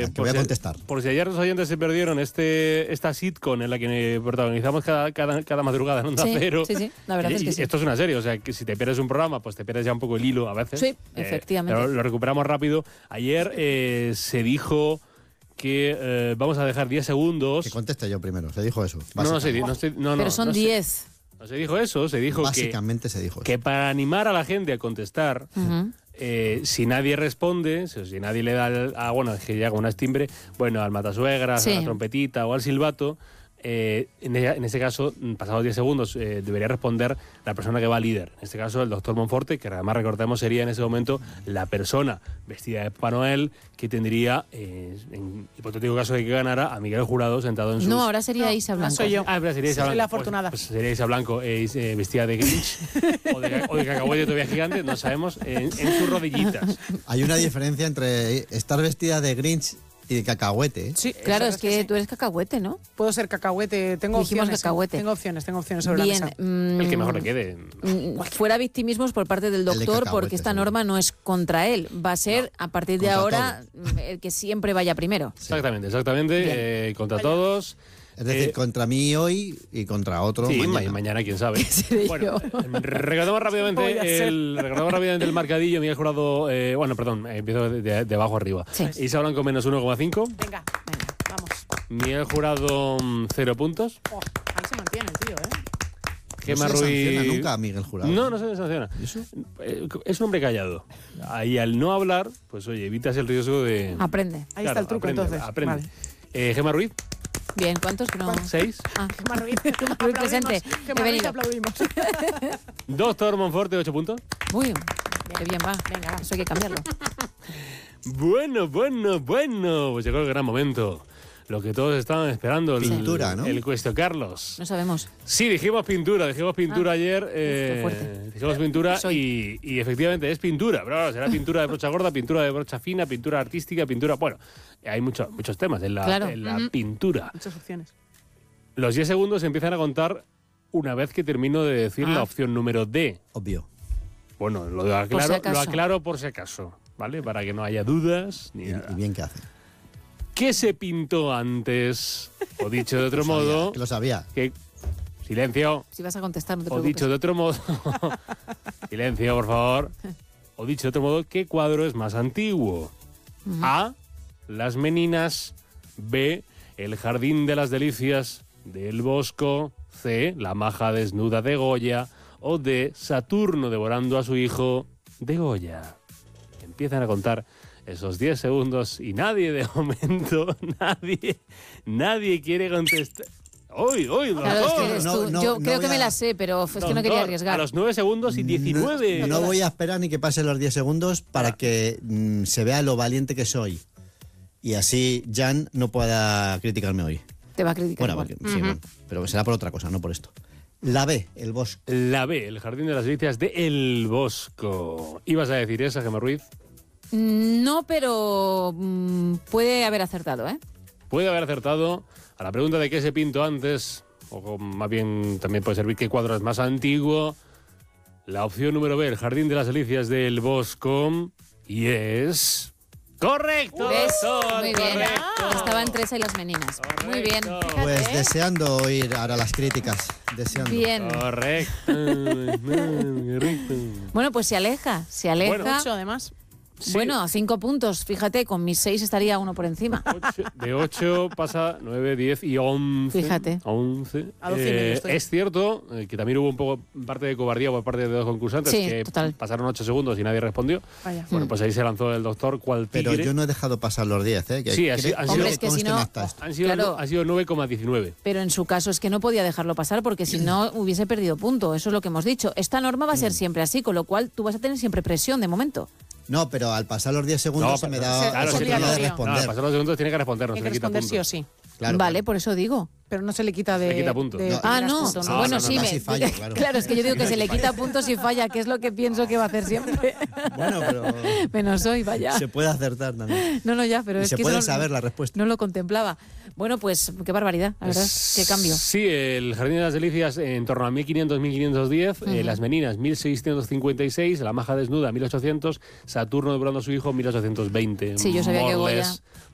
que voy a contestar. Por si ayer los oyentes se perdieron esta sitcom en la que protagonizamos cada madrugada en Onda Cero. Sí, la verdad es que sí. Esto es una serie, o sea, que si te pierdes un programa, pues te pierdes ya un poco el hilo a veces. Sí, efectivamente. Pero lo recuperamos rápido. Ayer se dijo que vamos a dejar 10 segundos. Que conteste yo primero, se dijo eso. No, pero son 10. No se dijo eso, se dijo básicamente se dijo eso. Que para animar a la gente a contestar, si nadie responde, si nadie le da bueno, es que llega un timbre, bueno, al matasuegras, a la trompetita o al silbato, en ese caso, pasados 10 segundos, debería responder la persona que va líder. En este caso, el doctor Monforte, que además recordemos sería en ese momento la persona vestida de Papá Noel que tendría, en hipotético caso de que ganara, a Miguel Jurado sentado en su... No, ahora sería Isa Blanco. Soy yo. Sería Isa Blanco. Soy la afortunada. Pues sería Isa Blanco, vestida de Grinch o de cacahuete todavía gigante, no sabemos, en sus rodillitas. Hay una diferencia entre estar vestida de Grinch y de cacahuete. Sí, claro, es que tú eres cacahuete, ¿no? Puedo ser cacahuete, tengo Dijimos opciones. cacahuete. Tengo opciones sobre la mesa. El que mejor le quede. Fuera victimismos por parte del doctor, porque esta norma no es contra él. Va a ser, a partir de ahora, el que siempre vaya primero. Exactamente, contra todos. Es decir, contra mí hoy y contra otro mañana. Mañana, quién sabe. Bueno, recordamos rápidamente el marcadillo. Miguel Jurado, empiezo de abajo arriba. Sí. Isa Blanco menos 1,5. Venga, vamos. Miguel Jurado 0 puntos. Ahí se mantiene el tío, Gemma No se Ruiz sanciona nunca a Miguel Jurado. No se sanciona. ¿Eso? Es un hombre callado. Ahí al no hablar, pues oye, evitas el riesgo de... Aprende. Ahí está el truco, entonces. Aprende. Vale. Gemma Ruiz, Bien, ¿cuántos? Que no... 6. Gemma Ruiz. Ruiz presente. Gemma He Ruiz, venido. aplaudimos. Doctor Monforte, 8 puntos. Uy, qué bien va. Venga, Eso hay que cambiarlo. Bueno. Pues llegó el gran momento. Lo que todos estaban esperando. Pintura, ¿no? El Cuesto Carlos. No sabemos. Sí, dijimos pintura ayer. qué fuerte. Dijimos pintura y efectivamente es pintura. Pero claro, será pintura de brocha gorda, pintura de brocha fina, pintura artística, pintura... Bueno, hay muchos temas en la pintura. Muchas opciones. Los 10 segundos se empiezan a contar una vez que termino de decir la opción número D. Obvio. Bueno, lo aclaro por si acaso, ¿vale? Para que no haya dudas ni nada. Y bien que hace. ¿Qué se pintó antes? O dicho de otro modo... Que lo sabía. Silencio. Si vas a contestar, no te O preocupes. dicho de otro modo... Silencio, por favor. O dicho de otro modo, ¿qué cuadro es más antiguo? A. Las Meninas. B. El Jardín de las Delicias del Bosco. C. La maja desnuda de Goya. O D. Saturno devorando a su hijo de Goya. Empiezan a contar esos 10 segundos y nadie de momento, nadie quiere contestar. ¡Uy, doctor! Claro, es que eres tú. Yo creo que me la sé, pero es que no quería arriesgar. A los 9 segundos y 19. No voy a esperar ni que pasen los 10 segundos para que se vea lo valiente que soy. Y así Jan no pueda criticarme hoy. Te va a criticar Bueno, igual. bueno, pero será por otra cosa, no por esto. La B, el Bosco. La B, el Jardín de las Delicias de El Bosco. ¿Ibas a decir esa, Gemma Ruiz? No, pero puede haber acertado, ¿eh? Puede haber acertado. A la pregunta de qué se pintó antes, o más bien también puede servir qué cuadro es más antiguo, la opción número B, el Jardín de las Delicias del Bosco, y es... ¡Correcto! ¿Ves? Doctor, Muy bien. correcto. Estaba entre esa y las Meninas. Muy bien. Pues deseando oír ahora las críticas. Deseando. Bien. Correcto. Bueno, pues se aleja. Bueno, 8 además. Sí. Bueno, 5 puntos. Fíjate, con mis 6 estaría uno por encima. De 8 pasa 9, 10 y 11. Fíjate. 11. A 12 y medio estoy. Es cierto que también hubo un poco parte de cobardía por parte de dos concursantes Sí, que total. pasaron 8 segundos y nadie respondió. Vaya. Bueno, pues ahí se lanzó el doctor cual tigre. Pero yo no he dejado pasar los 10, ¿eh? Sí, han sido- Hombre, es que si no- Han sido, Claro. ha sido 9,19. Pero en su caso es que no podía dejarlo pasar porque si no hubiese perdido punto. Eso es lo que hemos dicho. Esta norma va a ser siempre así, con lo cual tú vas a tener siempre presión de momento. No, pero al pasar los 10 segundos No, se me pero- da claro, la sí, oportunidad de claro. responder. No, pasar los segundos tiene que responder, no Hay se que le quita responder puntos. sí o sí. Claro, Vale, claro. por eso digo. Pero no se le quita de... Se le quita puntos. de No. Ah, primeras no. puntos. No, Bueno, no, sí, no, me... casi fallo, claro. Claro, es que yo digo que se le quita puntos y falla, que es lo que pienso que va a hacer siempre. Bueno, pero Menos hoy, vaya. se puede acertar también. No, ya, pero Y es se que puede eso saber la respuesta. no lo contemplaba. Bueno, pues qué barbaridad, la verdad. Qué cambio. Sí, el Jardín de las Delicias en torno a 1500, 1510, Las Meninas 1656, La maja desnuda 1800, Saturno devorando a su hijo 1820. Sí, yo sabía que More or Goya- less,